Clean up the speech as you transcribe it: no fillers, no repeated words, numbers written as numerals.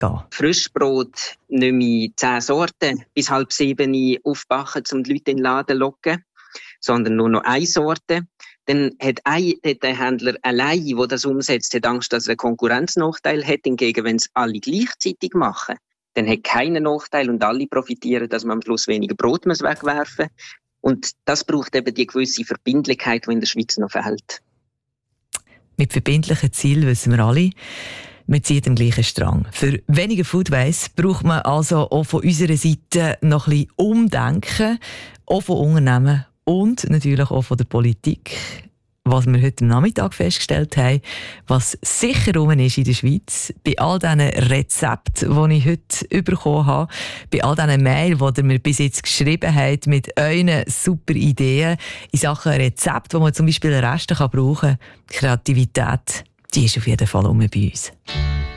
gehen. Frischbrot nicht mehr 10 Sorten bis 6:30 aufbacken, um die Leute in den Laden zu locken, sondern nur noch eine Sorte. Dann hat der Händler allein, der das umsetzt, hat Angst, dass er einen Konkurrenznachteil hat. Hingegen, wenn es alle gleichzeitig machen, dann hat keinen Nachteil und alle profitieren, dass man am Schluss weniger Brot wegwerfen muss. Und das braucht eben die gewisse Verbindlichkeit, die in der Schweiz noch fehlt. Mit verbindlichen Zielen wissen wir alle, wir ziehen am gleichen Strang. Für weniger Food Waste braucht man also auch von unserer Seite noch ein bisschen Umdenken, auch von Unternehmen und natürlich auch von der Politik. Was wir heute am Nachmittag festgestellt haben, was sicher rum ist in der Schweiz, bei all diesen Rezepten, die ich heute bekommen habe, bei all diesen Mails, die ihr mir bis jetzt geschrieben habt, mit euren super Ideen in Sachen Rezept, die man zum Beispiel Reste brauchen kann, Kreativität, die ist auf jeden Fall bei uns.